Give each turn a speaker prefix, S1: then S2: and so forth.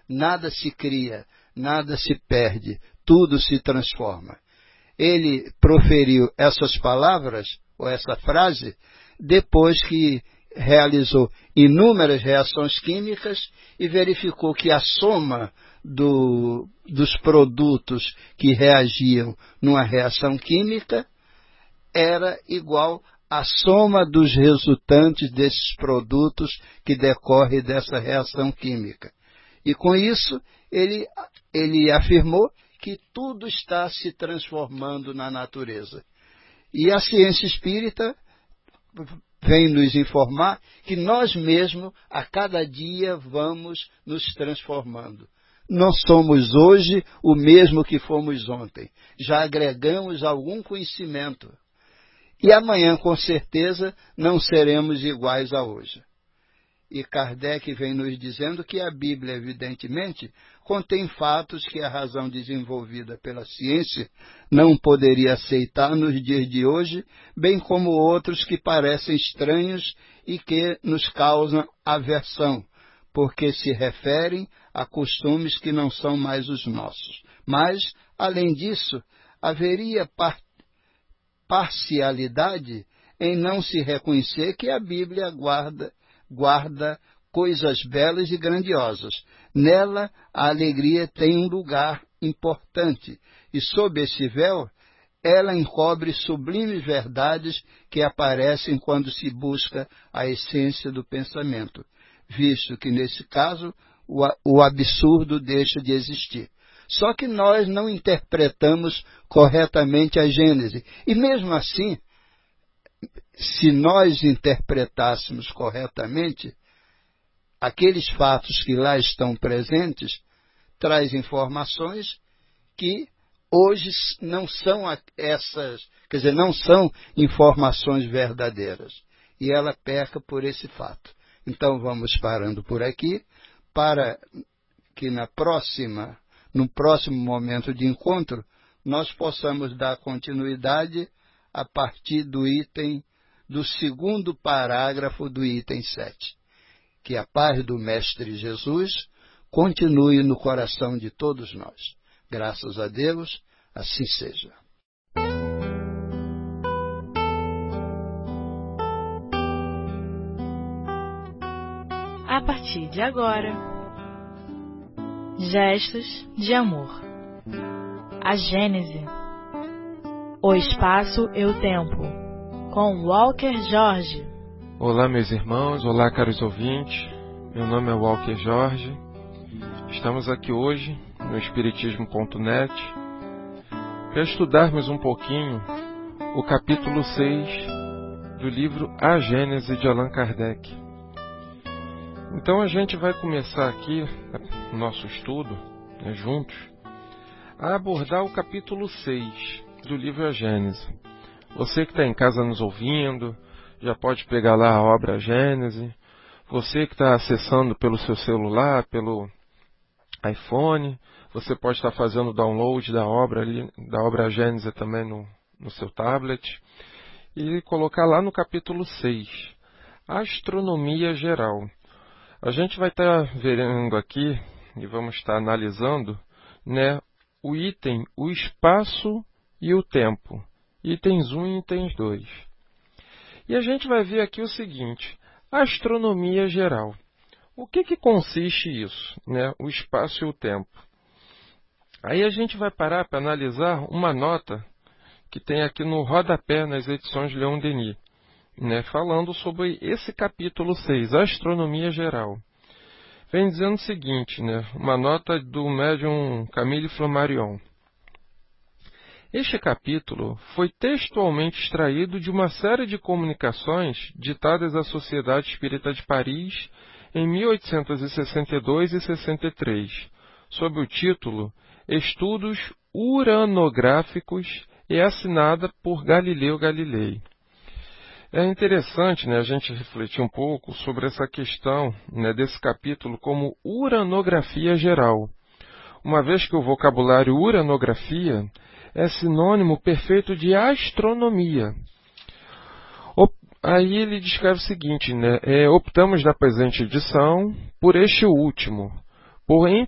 S1: nada se cria, nada se perde, tudo se transforma. Ele proferiu essas palavras, ou essa frase, depois que realizou inúmeras reações químicas e verificou que a soma dos produtos que reagiam numa reação química era igual à soma dos resultantes desses produtos que decorrem dessa reação química. E com isso, ele afirmou que tudo está se transformando na natureza. E a ciência espírita vem nos informar que nós mesmos, a cada dia, vamos nos transformando. Não somos hoje o mesmo que fomos ontem. Já agregamos algum conhecimento. E amanhã, com certeza, não seremos iguais a hoje. E Kardec vem nos dizendo que a Bíblia, evidentemente, contém fatos que a razão desenvolvida pela ciência não poderia aceitar nos dias de hoje, bem como outros que parecem estranhos e que nos causam aversão, porque se referem a costumes que não são mais os nossos. Mas, além disso, haveria parcialidade em não se reconhecer que a Bíblia guarda coisas belas e grandiosas. Nela, a alegria tem um lugar importante, e sob esse véu, ela encobre sublimes verdades que aparecem quando se busca a essência do pensamento, visto que, nesse caso, o absurdo deixa de existir. Só que nós não interpretamos corretamente a Gênese. E mesmo assim, se nós interpretássemos corretamente, aqueles fatos que lá estão presentes traz informações que hoje não são não são informações verdadeiras. E ela peca por esse fato. Então vamos parando por aqui, para que no próximo momento de encontro, nós possamos dar continuidade a partir do segundo parágrafo do item 7. Que a paz do Mestre Jesus continue no coração de todos nós. Graças a Deus, assim seja.
S2: A partir de agora, Gestos de Amor. A Gênese. O Espaço e o Tempo. Com Walker Jorge.
S3: Olá, meus irmãos. Olá, caros ouvintes. Meu nome é Walker Jorge. Estamos aqui hoje no Espiritismo.net para estudarmos um pouquinho o capítulo 6 do livro A Gênese de Allan Kardec. Então a gente vai começar aqui o nosso estudo, juntos, a abordar o capítulo 6 do livro A Gênese. Você que está em casa nos ouvindo, já pode pegar lá a obra A Gênese. Você que está acessando pelo seu celular, pelo iPhone, você pode estar fazendo o download da obra A Gênese também no seu tablet. E colocar lá no capítulo 6, Astronomia Geral. A gente vai estar vendo aqui e vamos estar analisando, o item, o espaço e o tempo. Itens 1 e itens 2. E a gente vai ver aqui o seguinte, astronomia geral. O que consiste isso, o espaço e o tempo? Aí a gente vai parar para analisar uma nota que tem aqui no rodapé nas edições Leon Denis, falando sobre esse capítulo 6, Astronomia Geral. Vem dizendo o seguinte, uma nota do médium Camille Flammarion. Este capítulo foi textualmente extraído de uma série de comunicações ditadas à Sociedade Espírita de Paris em 1862 e 63, sob o título Estudos Uranográficos e assinada por Galileu Galilei. É interessante a gente refletir um pouco sobre essa questão desse capítulo como uranografia geral, uma vez que o vocabulário uranografia é sinônimo perfeito de astronomia. Aí ele descreve o seguinte, optamos na presente edição por este último, por